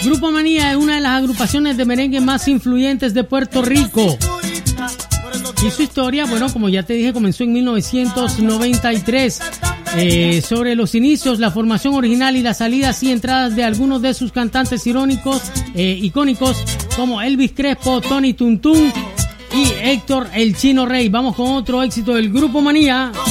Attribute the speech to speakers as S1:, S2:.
S1: Grupo Manía es una de las agrupaciones de merengue más influyentes de Puerto Rico. Y su historia, bueno, como ya te dije, comenzó en 1993. Sobre los inicios, la formación original y las salidas y entradas de algunos de sus cantantes icónicos como Elvis Crespo, Tony Tuntún y Héctor El Chino Rey. Vamos con otro éxito del Grupo Manía.